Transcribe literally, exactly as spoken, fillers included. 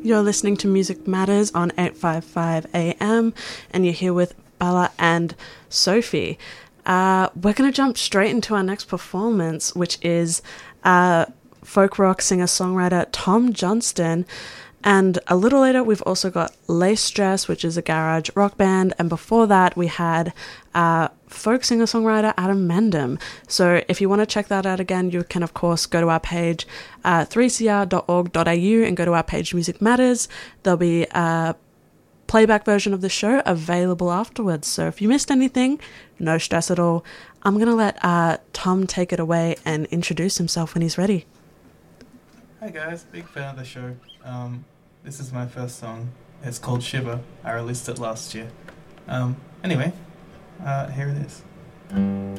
You're listening to Music Matters on eight fifty-five A M, and you're here with Bella and Sophie. Uh, we're going to jump straight into our next performance, which is uh, folk rock singer-songwriter Tom Johnston. And a little later, we've also got Lace Dress, which is a garage rock band. And before that, we had uh, folk singer-songwriter Adam Mendham. So if you want to check that out again, you can, of course, go to our page, uh, three c r dot org dot a u, and go to our page Music Matters. There'll be a playback version of the show available afterwards. So if you missed anything, no stress at all. I'm going to let uh, Tom take it away and introduce himself when he's ready. Hi guys, big fan of the show. Um, this is my first song. It's called Shiver. I released it last year. Um, anyway, uh, here it is.